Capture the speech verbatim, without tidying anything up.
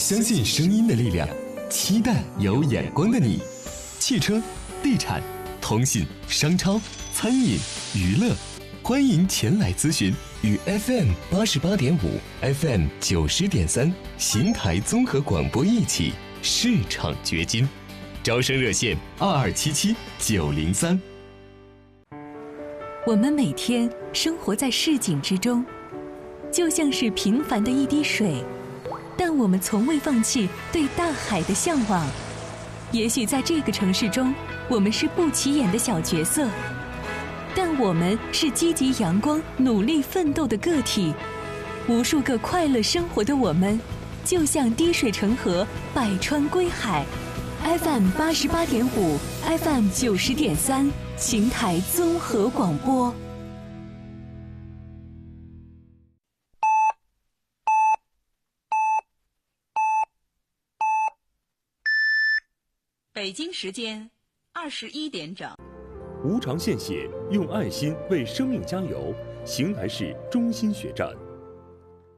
相信声音的力量，期待有眼光的你。汽车、地产、通信、商超、餐饮、娱乐，欢迎前来咨询。与 F M 八十八点五、F M 九十点三邢台综合广播一起市场掘金，招生热线二二七七九零三。 我们每天生活在市井之中，就像是平凡的一滴水，但我们从未放弃对大海的向往。也许在这个城市中，我们是不起眼的小角色，但我们是积极阳光、努力奋斗的个体。无数个快乐生活的我们，就像滴水成河，百川归海。F M 八十八点五 ，F M 九十点三，邢台综合广播。 北京时间二十一点整。 无偿献血，用爱心为生命加油。邢台市中心血站。